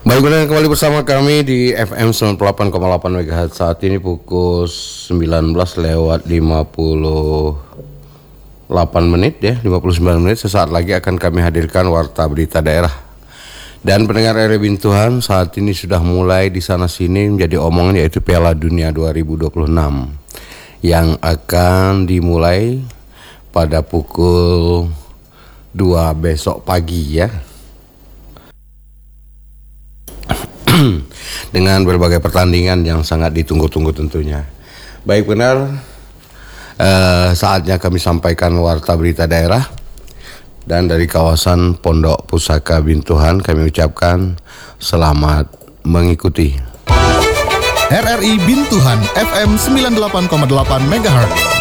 Baik, benar kembali bersama kami di FM 98,8 MHz. Saat ini pukul 19 lewat 58 menit ya, 59 menit. Sesaat lagi akan kami hadirkan Warta Berita Daerah. Dan pendengar RRI Bintuhan, saat ini sudah mulai di sana sini menjadi omongan, yaitu Piala Dunia 2026 yang akan dimulai pada pukul 2 besok pagi ya, dengan berbagai pertandingan yang sangat ditunggu-tunggu tentunya. Baik, benar, saatnya kami sampaikan Warta Berita Daerah. Dan dari kawasan Pondok Pusaka Bintuhan kami ucapkan selamat mengikuti. RRI Bintuhan FM 98,8 MHz.